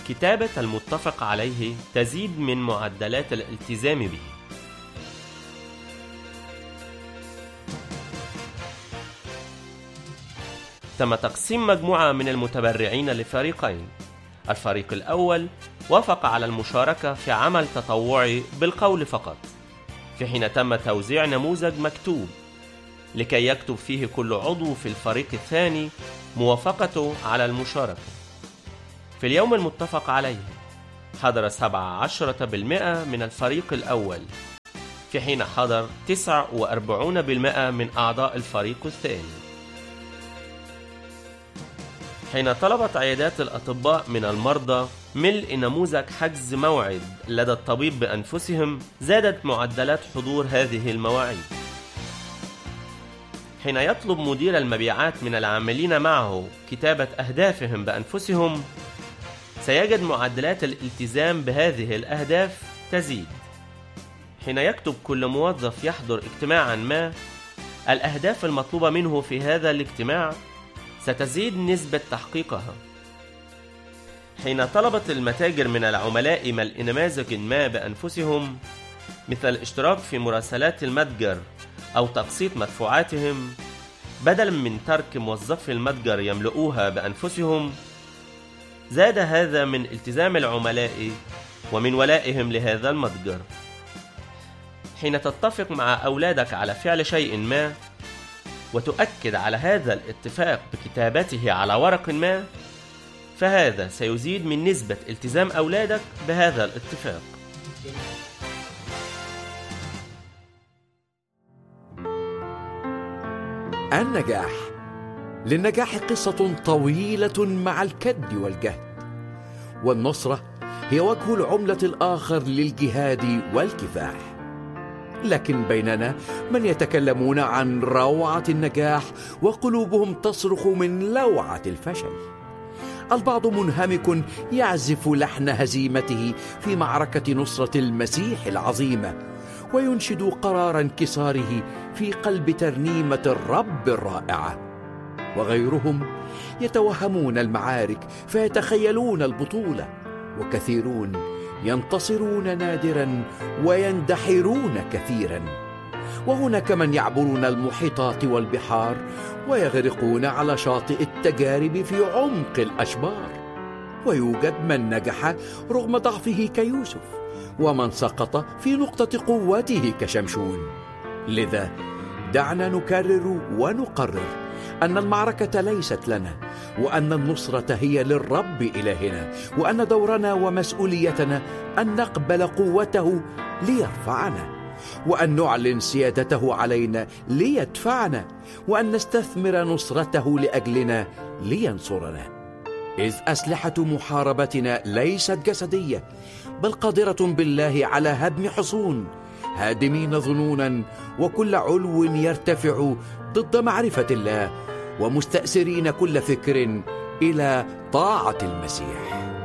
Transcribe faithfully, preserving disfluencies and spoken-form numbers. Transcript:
كتابة المتفق عليه تزيد من معدلات الالتزام به. تم تقسيم مجموعة من المتبرعين لفريقين. الفريق الأول وافق على المشاركة في عمل تطوعي بالقول فقط، في حين تم توزيع نموذج مكتوب لكي يكتب فيه كل عضو في الفريق الثاني موافقته على المشاركة. في اليوم المتفق عليه حضر سبعة عشر بالمئة من الفريق الأول، في حين حضر تسعة وأربعين بالمئة من أعضاء الفريق الثاني. حين طلبت عيادات الأطباء من المرضى ملء نموذج حجز موعد لدى الطبيب بأنفسهم، زادت معدلات حضور هذه المواعيد. حين يطلب مدير المبيعات من العاملين معه كتابة أهدافهم بأنفسهم، سيجد معدلات الالتزام بهذه الأهداف تزيد. حين يكتب كل موظف يحضر اجتماعا ما الأهداف المطلوبة منه في هذا الاجتماع، ستزيد نسبة تحقيقها. حين طلبت المتاجر من العملاء ملء نماذج ما بأنفسهم، مثل الاشتراك في مراسلات المتجر أو تقسيط مدفوعاتهم، بدلا من ترك موظفي المتجر يملؤوها بأنفسهم، زاد هذا من التزام العملاء ومن ولائهم لهذا المتجر. حين تتفق مع أولادك على فعل شيء ما وتؤكد على هذا الاتفاق بكتابته على ورق ما، فهذا سيزيد من نسبة التزام أولادك بهذا الاتفاق. النجاح. للنجاح قصة طويلة مع الكد والجهد، والنصرة هي وجه العملة الآخر للجهاد والكفاح. لكن بيننا من يتكلمون عن روعة النجاح وقلوبهم تصرخ من لوعة الفشل. البعض منهمك يعزف لحن هزيمته في معركة نصرة المسيح العظيمة، وينشد قرار انكساره في قلب ترنيمة الرب الرائعة. وغيرهم يتوهمون المعارك فيتخيلون البطولة، وكثيرون ينتصرون نادرا ويندحرون كثيرا. وهناك من يعبرون المحيطات والبحار ويغرقون على شاطئ التجارب في عمق الأشبار. ويوجد من نجح رغم ضعفه كيوسف، ومن سقط في نقطة قوته كشمشون. لذا دعنا نكرر ونقرر أن المعركة ليست لنا، وأن النصرة هي للرب إلهنا، وأن دورنا ومسؤوليتنا أن نقبل قوته ليرفعنا، وأن نعلن سيادته علينا ليدفعنا، وأن نستثمر نصرته لأجلنا لينصرنا. إذ أسلحة محاربتنا ليست جسدية، بل قادرة بالله على هدم حصون، هادمين ظنونا وكل علو يرتفع ضد معرفة الله، ومستأسرين كل فكر إلى طاعة المسيح.